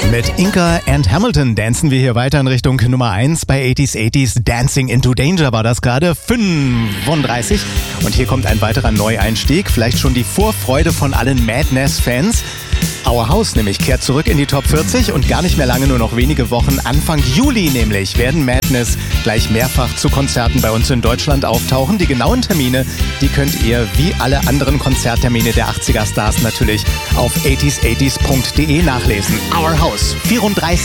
Mit Inca and Hamilton dancen wir hier weiter in Richtung Nummer 1 bei 80s. Dancing into Danger war das gerade, 35. Und hier kommt ein weiterer Neueinstieg, vielleicht schon die Vorfreude von allen Madness-Fans. Our House nämlich kehrt zurück in die Top 40 und gar nicht mehr lange, nur noch wenige Wochen. Anfang Juli nämlich werden Madness gleich mehrfach zu Konzerten bei uns in Deutschland auftauchen. Die genauen Termine, die könnt ihr wie alle anderen Konzerttermine der 80er Stars natürlich auf 80s80s.de nachlesen. Our House, 34.